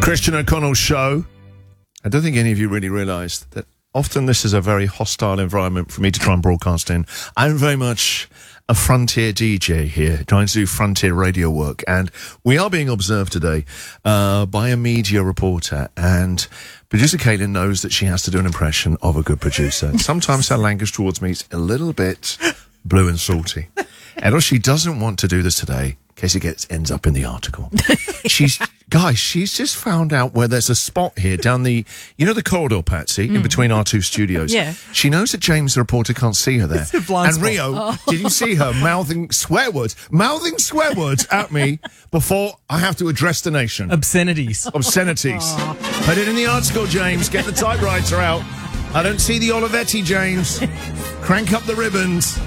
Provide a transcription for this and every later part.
Christian O'Connell Show. I don't think any of you really realised that often this is a very hostile environment for me to try and broadcast in. I'm very much a frontier DJ here, trying to do frontier radio work, and we are being observed today by a media reporter, and producer Caitlin knows that she has to do an impression of a good producer. Sometimes her language towards me is a little bit blue and salty, and she doesn't want to do this today in case it ends up in the article. She's just found out where there's a spot here down the corridor, Patsy, in between our two studios. Yeah. She knows that James, the reporter, can't see her there. It's a blind spot. Rio, did you see her mouthing swear words at me before I have to address the nation? Obscenities. Obscenities. Put it in the article, James. Get the typewriter out. I don't see the Olivetti, James. Crank up the ribbons.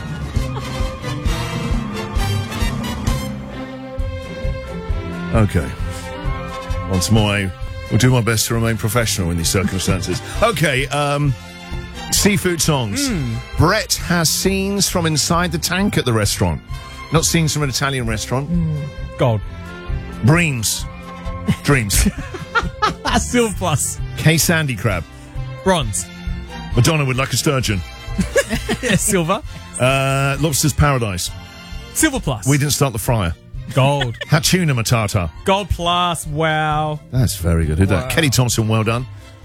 Okay. Once more, I will do my best to remain professional in these circumstances. Okay, seafood songs. Brett has scenes from inside the tank at the restaurant. Not scenes from an Italian restaurant. Gold. Dreams. Silver plus. K. Sandy Crab. Bronze. Madonna would like a sturgeon. Silver. Lobster's Paradise. Silver plus. We didn't start the fryer. Gold. Hatuna Matata. Gold plus. Wow. That's very good. Wow. Kelly Thompson, well done.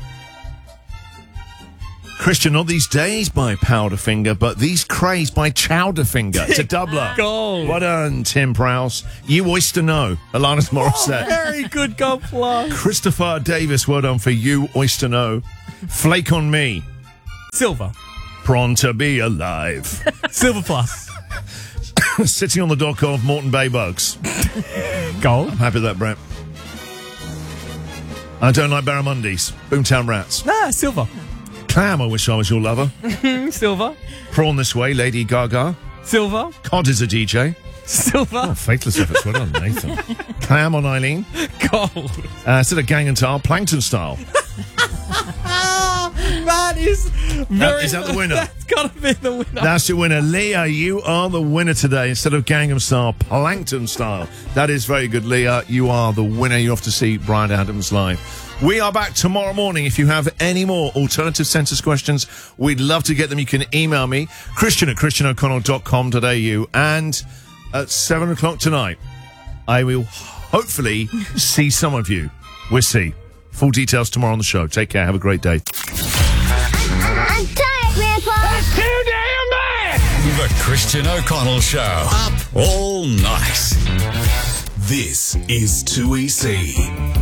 Christian, not these days by Powderfinger, but these craze by Chowderfinger. It's a doubler. Gold. Well done, Tim Prowse. You Oyster Know. Alanis Morissette. Very good. Gold plus. Christopher Davis, well done for You Oyster Know. Flake on Me. Silver. Prawn to be alive. Silver plus. Sitting on the dock of Moreton Bay Bugs. Gold. I'm happy with that, Brett. I don't like barramundis. Boomtown Rats. Silver. Clam, I wish I was your lover. Silver. Prawn This Way, Lady Gaga. Silver. Cod is a DJ. Silver. Oh, faithless efforts. Well done, Nathan. Clam on Eileen. Gold. Instead of Gang and Tar, Plankton Style. That is very... Is that the winner? That's got to be the winner. That's your winner. Leah, you are the winner today. Instead of Gangnam Style, Plankton Style. That is very good, Leah. You are the winner. You have to see Bryan Adams live. We are back tomorrow morning. If you have any more alternative census questions, we'd love to get them. You can email me, christian@christianoconnell.com.au. And at 7 o'clock tonight, I will hopefully see some of you. We'll see. Full details tomorrow on the show. Take care. Have a great day. I'm tired, Grandpa. That's too damn bad! The Christian O'Connell Show. Up all night. This is 2EC.